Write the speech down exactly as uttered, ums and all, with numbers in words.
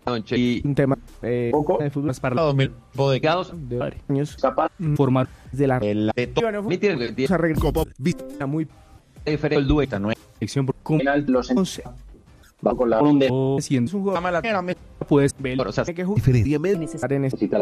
y un tema eh, Poco. de fútbol para dos mil bodegados de años Capaz. formar de la el teto bueno, fue- mitir que tiene esa regla vista muy diferente el dueto no es sección por con Final los en- once va con la un de o siendo un juego la me puedes ver o sea que jugar diferentemente necesitar en este necesitar